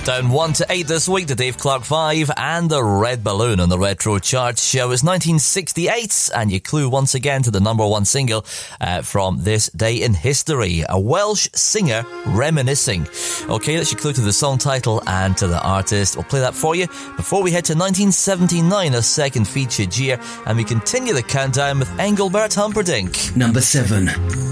Down 1 to 8 this week, the Dave Clark 5 and the Red Balloon on the Retro Charts show is 1968, and you clue once again to the number one single from this day in history, a Welsh singer reminiscing. Okay, that's your clue to the song title and to the artist. We'll play that for you before we head to 1979, a second featured year, and we continue the countdown with Engelbert Humperdinck. Number 7.